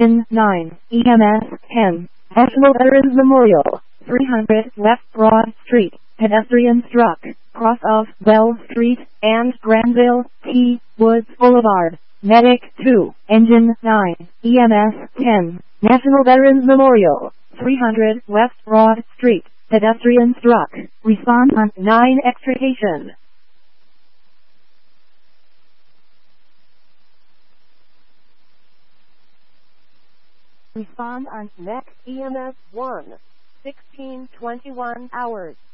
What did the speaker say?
Engine 9, EMS 10, National Veterans Memorial, 300 West Broad Street, pedestrian struck, cross of Bell Street and Granville T. Woods Boulevard. Medic 2, Engine 9, EMS 10, National Veterans Memorial, 300 West Broad Street, pedestrian struck. Respond on 9 extrication. Respond on next EMS 1, 1621 hours.